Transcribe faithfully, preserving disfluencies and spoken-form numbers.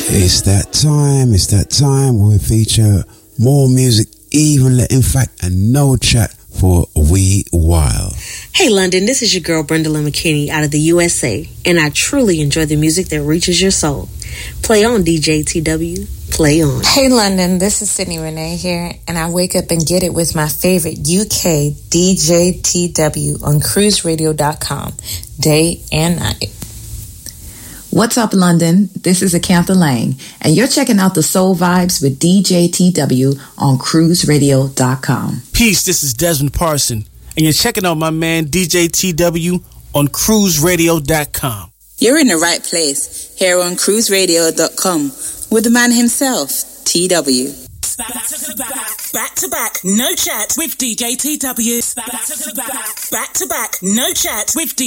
It's that time, it's that time when we feature more music, even in fact, and no chat for a wee while. Hey London, this is your girl Brenda Lynn McKinney out of the U S A, and I truly enjoy the music that reaches your soul. Play on, D J T W. Play on. Hey London, this is Sydney Renee here, and I wake up and get it with my favorite U K D J T W on cruise radio dot com, day and night. What's up, London? This is Acantha Lang, and you're checking out the Soul Vibes with D J T W on cruise radio dot com. Peace, this is Desmond Parson, and you're checking out my man D J T W on cruise radio dot com. You're in the right place, here on cruise radio dot com, with the man himself, T W. Back to back, back to back, no chat with D J T W. Back to back, back to back, no chat with D J